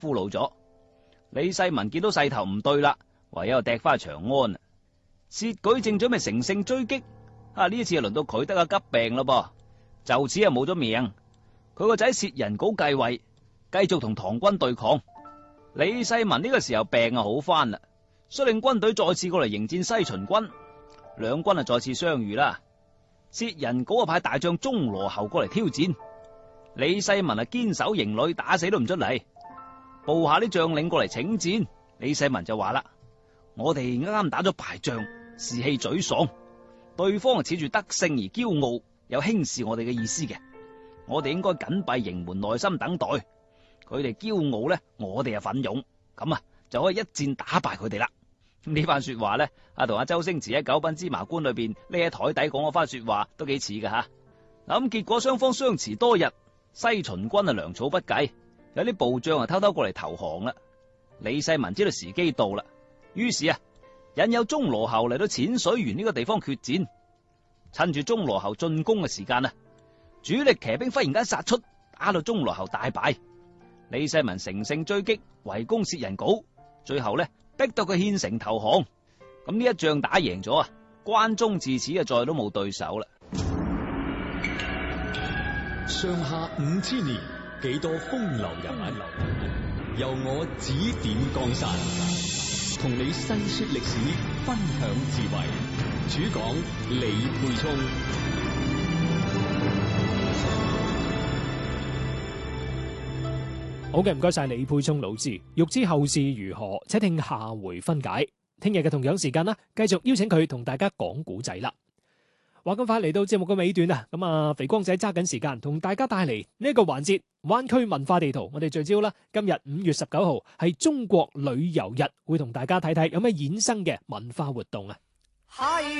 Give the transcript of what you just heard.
俘虜咗。李世民見到勢頭唔對啦，唯有趯翻去長安。薛舉正準備乘勝追擊，呢次輪到佢得個急病咯噃，就此冇咗命。佢個仔薛仁稿繼位，繼續同唐軍對抗。李世民呢個時候病好翻啦，率領軍隊再次過嚟迎戰西秦軍，兩軍再次相遇啦。薛仁稿派大將鐘羅侯過嚟挑戰，李世民堅守營壘，打死都唔出嚟。部下啲將領過嚟請戰，李世民就話啦：我哋啱啱打咗敗仗，士氣沮喪，對方恃住得勝而驕傲，有輕視我哋嘅意思嘅。我哋應該緊閉營門，耐心等待。佢哋驕傲呢，我哋奮勇，咁就可以一戰打敗佢哋啦。呢番說話呢，同周星馳喺《九品芝麻官》裏邊匿喺台底講嗰番說話都幾似噶吓。咁結果雙方相持多日，西秦軍糧草不繼，有啲部將偷偷過嚟投降啦。李世民知道時機到啦，於是引誘鐘羅侯嚟到淺水園呢個地方決戰。趁住鐘羅侯進攻嘅時間主力騎兵忽然間殺出，打到鐘羅侯大敗。李世民乘勝追擊，圍攻薛仁稿，最後逼到佢獻城投降。咁呢一仗打贏咗關中自此再都冇對手啦。 上下5000年，幾多風流人物，由我指點江山，同你細說歷史，分享智慧。主講李沛聰。 好嘅，唔該晒李沛聰老師。欲知後事如何，且聽下回分解。聽日嘅同樣時間繼續邀請佢同大家講古仔啦。話咁快嚟到節目嘅尾段啦，咁肥光仔揸緊時間同大家帶嚟呢一個環節——灣區文化地圖。我哋聚焦啦，今日5月19號係中國旅遊日，會同大家睇睇有咩衍生嘅文化活動啊。